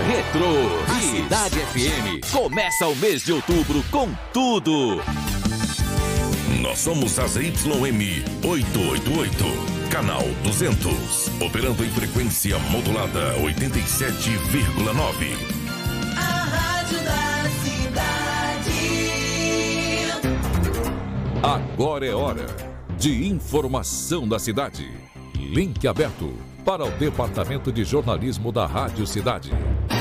Retrô. A Cidade FM começa o mês de outubro com tudo. Nós somos a ZYM 888, canal 200, operando em frequência modulada 87,9. A rádio da cidade. Agora é hora de informação da cidade. Link aberto para o Departamento de Jornalismo da Rádio Cidade.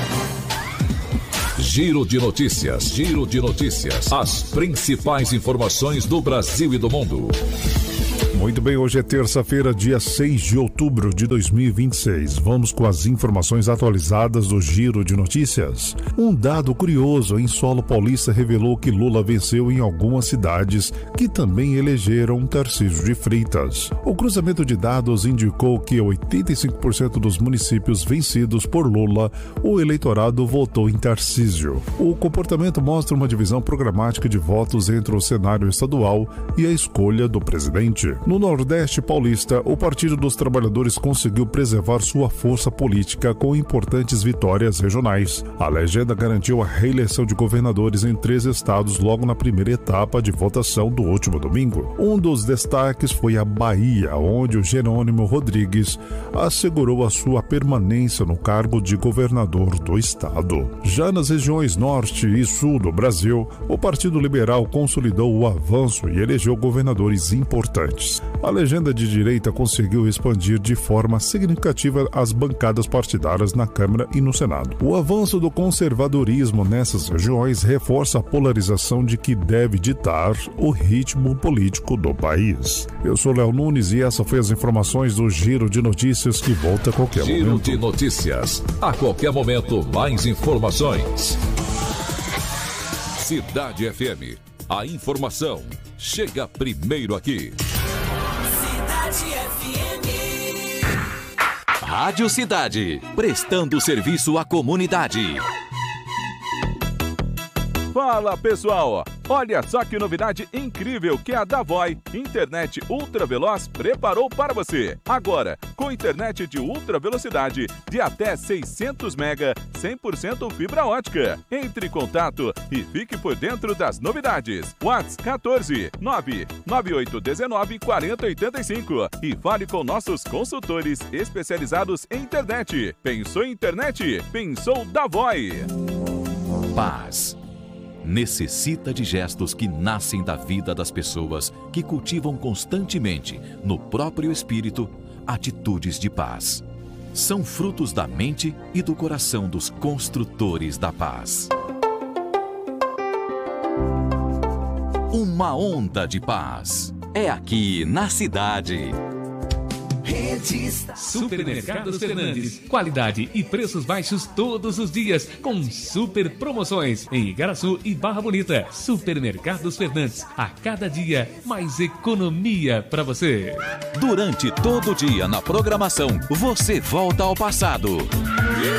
Giro de notícias, giro de notícias. As principais informações do Brasil e do mundo. Muito bem, hoje é terça-feira, dia 6 de outubro de 2026. Vamos com as informações atualizadas do Giro de Notícias. Um dado curioso em solo paulista revelou que Lula venceu em algumas cidades que também elegeram Tarcísio de Freitas. O cruzamento de dados indicou que 85% dos municípios vencidos por Lula, o eleitorado votou em Tarcísio. O comportamento mostra uma divisão programática de votos entre o cenário estadual e a escolha do presidente. No Nordeste paulista, o Partido dos Trabalhadores conseguiu preservar sua força política com importantes vitórias regionais. A legenda garantiu a reeleição de governadores em 3 estados logo na primeira etapa de votação do último domingo. Um dos destaques foi a Bahia, onde o Jerônimo Rodrigues assegurou a sua permanência no cargo de governador do estado. Já nas regiões Norte e Sul do Brasil, o Partido Liberal consolidou o avanço e elegeu governadores importantes. A legenda de direita conseguiu expandir de forma significativa as bancadas partidárias na Câmara e no Senado. O avanço do conservadorismo nessas regiões reforça a polarização de que deve ditar o ritmo político do país. Eu sou Léo Nunes e essa foi as informações do Giro de Notícias que volta a qualquer momento. Giro de Notícias. A qualquer momento, mais informações. Cidade FM. A informação chega primeiro aqui. Rádio Cidade, prestando serviço à comunidade. Fala pessoal, olha só que novidade incrível que a Davoi, internet ultra veloz, preparou para você. Agora, com internet de ultra velocidade de até 600 mega, 100% fibra ótica. Entre em contato e fique por dentro das novidades. WhatsApp 14 99819 4085 e fale com nossos consultores especializados em internet. Pensou em internet? Pensou Davoi. Paz. Necessita de gestos que nascem da vida das pessoas que cultivam constantemente, no próprio espírito, atitudes de paz. São frutos da mente e do coração dos construtores da paz. Uma onda de paz. É aqui na cidade. Supermercados Fernandes. Qualidade e preços baixos todos os dias, com super promoções em Igaraçu e Barra Bonita. Supermercados Fernandes. A cada dia, mais economia para você. Durante todo o dia na programação, você volta ao passado.